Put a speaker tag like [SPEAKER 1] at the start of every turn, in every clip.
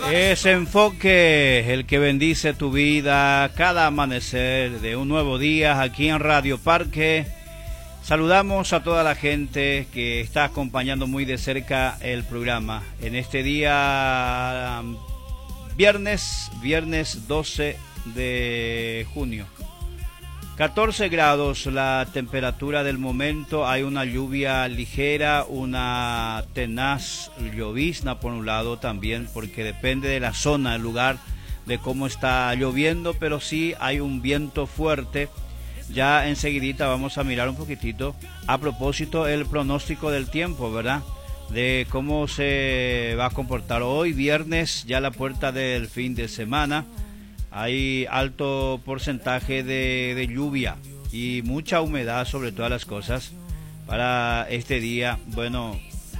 [SPEAKER 1] Es Enfoque, el que bendice tu vida cada amanecer de un nuevo día aquí en Radio Parque. Saludamos a toda la gente que está acompañando muy de cerca el programa en este día viernes 12 de junio. 14 grados la temperatura del momento, hay una lluvia ligera, una tenaz llovizna por un lado también, porque depende de la zona, el lugar, de cómo está lloviendo, pero sí hay un viento fuerte. Ya enseguidita vamos a mirar un poquitito, a propósito el pronóstico del tiempo, ¿verdad? De cómo se va a comportar hoy, viernes, ya a la puerta del fin de semana. Hay alto porcentaje de lluvia y mucha humedad sobre todas las cosas para este día. Bueno,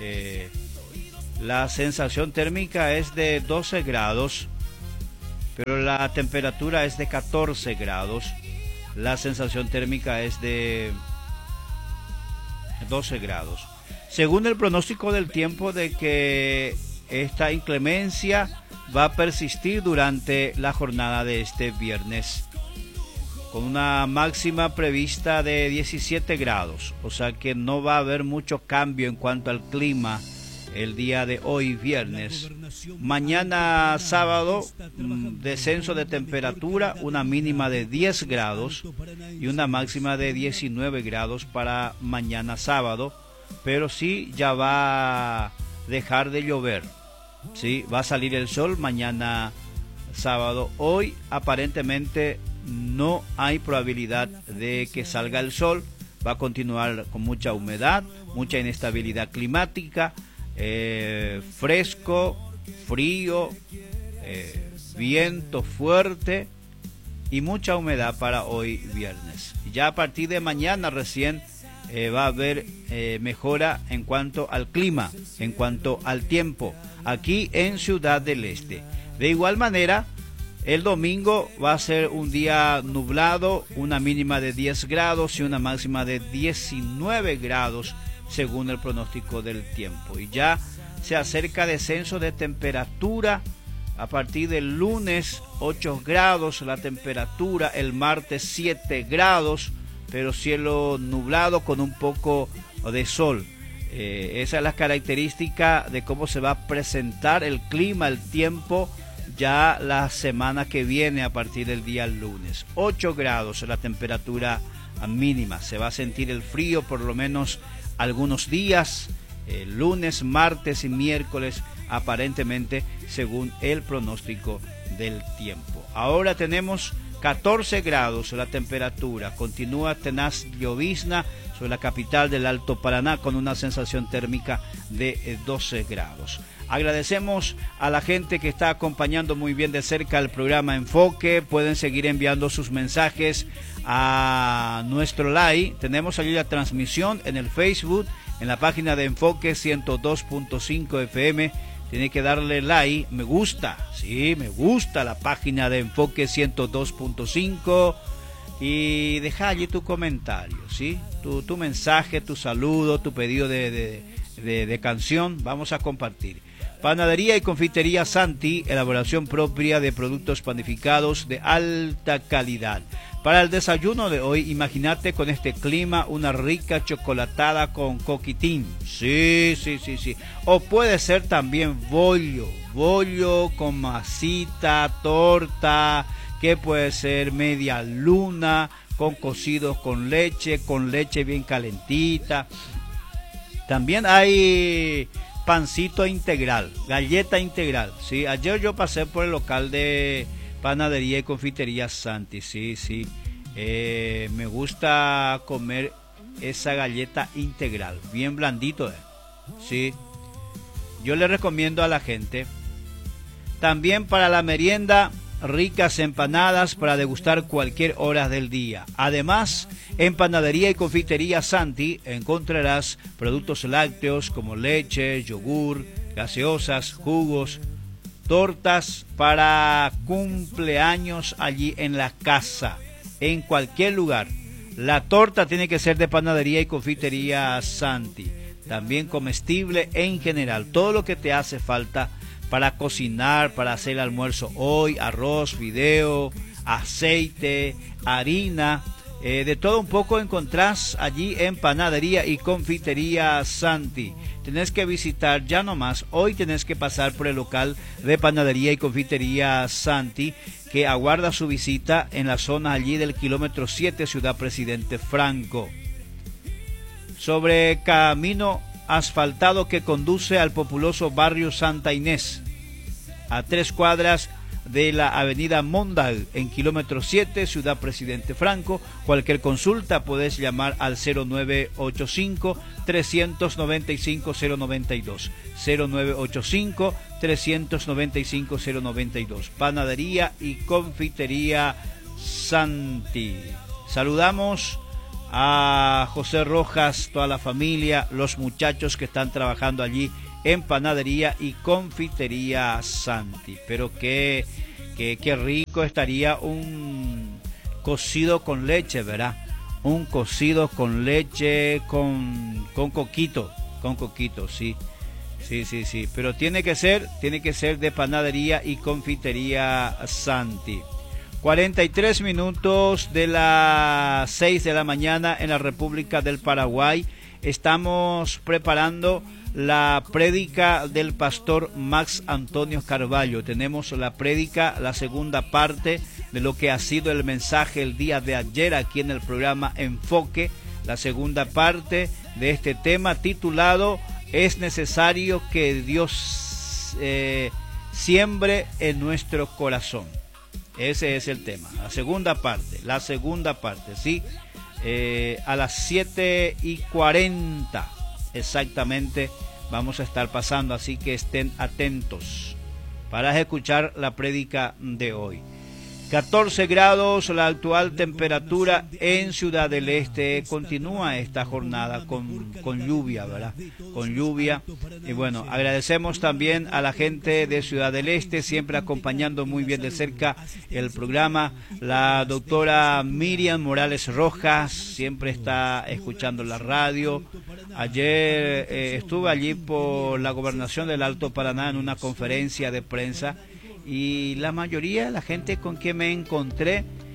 [SPEAKER 1] la sensación térmica es de 12 grados, pero la temperatura es de 14 grados. La sensación térmica es de 12 grados. Según el pronóstico del tiempo, de que esta inclemencia va a persistir durante la jornada de este viernes, con una máxima prevista de 17 grados, o sea que no va a haber mucho cambio en cuanto al clima el día de hoy viernes. Mañana sábado, descenso de temperatura, una mínima de 10 grados y una máxima de 19 grados para mañana sábado, pero sí ya va a dejar de llover. Sí, va a salir el sol mañana sábado. Hoy aparentemente no hay probabilidad de que salga el sol. Va a continuar con mucha humedad, mucha inestabilidad climática, fresco, frío, viento fuerte y mucha humedad para hoy viernes. Ya a partir de mañana recién va a haber mejora en cuanto al clima, en cuanto al tiempo, aquí en Ciudad del Este. De igual manera, el domingo va a ser un día nublado, una mínima de 10 grados y una máxima de 19 grados, según el pronóstico del tiempo. Y ya se acerca descenso de temperatura a partir del lunes, 8 grados la temperatura, el martes 7 grados, pero cielo nublado con un poco de sol. Esa es la característica de cómo se va a presentar el clima, el tiempo, ya la semana que viene a partir del día lunes. 8 grados la temperatura mínima. Se va a sentir el frío por lo menos algunos días, lunes, martes y miércoles, aparentemente, según el pronóstico del tiempo. Ahora tenemos 14 grados la temperatura, continúa tenaz llovizna sobre la capital del Alto Paraná con una sensación térmica de 12 grados. Agradecemos a la gente que está acompañando muy bien de cerca el programa Enfoque. Pueden seguir enviando sus mensajes a nuestro live. Tenemos allí la transmisión en el Facebook, en la página de Enfoque 102.5 FM. Tiene que darle like, me gusta, sí, me gusta la página de Enfoque 102.5 y deja allí tu comentario, ¿sí? Tu mensaje, tu saludo, tu pedido de canción, vamos a compartir. Panadería y confitería Santi, elaboración propia de productos panificados de alta calidad. Para el desayuno de hoy, imagínate con este clima una rica chocolatada con coquitín. Sí. O puede ser también bollo con masita, torta, que puede ser media luna, con cocidos con leche bien calentita. También hay pancito integral, galleta integral. Sí, ayer yo pasé por el local de Panadería y confitería Santi, sí. Me gusta comer esa galleta integral, bien blandito, sí. Yo le recomiendo a la gente. También para la merienda, ricas empanadas para degustar cualquier hora del día. Además, en Panadería y confitería Santi encontrarás productos lácteos como leche, yogur, gaseosas, jugos, tortas para cumpleaños allí en la casa, en cualquier lugar. La torta tiene que ser de Panadería y confitería Santi. También comestible en general, todo lo que te hace falta para cocinar, para hacer el almuerzo hoy, arroz, fideo, aceite, harina, de todo un poco encontrás allí en Panadería y Confitería Santi. Tenés que visitar ya nomás, hoy tenés que pasar por el local de Panadería y Confitería Santi, que aguarda su visita en la zona allí del kilómetro 7, Ciudad Presidente Franco. Sobre camino asfaltado que conduce al populoso barrio Santa Inés, a 3 cuadras de la avenida Mondal, en kilómetro 7, Ciudad Presidente Franco. Cualquier consulta podés llamar al 0985-395-092, 0985-395-092. Panadería y Confitería Santi. Saludamos a José Rojas, toda la familia, los muchachos que están trabajando allí en Panadería y Confitería Santi. Pero qué rico estaría un cocido con leche, ¿verdad? Un cocido con leche con coquito, sí. Sí. Pero tiene que ser de Panadería y Confitería Santi. 43 minutos de las 6 de la mañana en la República del Paraguay. Estamos preparando la prédica del pastor Max Antonio Carvalho. Tenemos la prédica, la segunda parte de lo que ha sido el mensaje el día de ayer aquí en el programa Enfoque. La segunda parte de este tema titulado "Es necesario que Dios siembre en nuestro corazón". Ese es el tema, la segunda parte, ¿sí? A las 7:40 exactamente vamos a estar pasando, así que estén atentos para escuchar la prédica de hoy. 14 grados la actual temperatura en Ciudad del Este. Continúa esta jornada con lluvia, ¿verdad? Con lluvia. Y bueno, agradecemos también a la gente de Ciudad del Este, siempre acompañando muy bien de cerca el programa. La doctora Miriam Morales Rojas siempre está escuchando la radio. Ayer estuve allí por la gobernación del Alto Paraná en una conferencia de prensa, y la mayoría de la gente con quien me encontré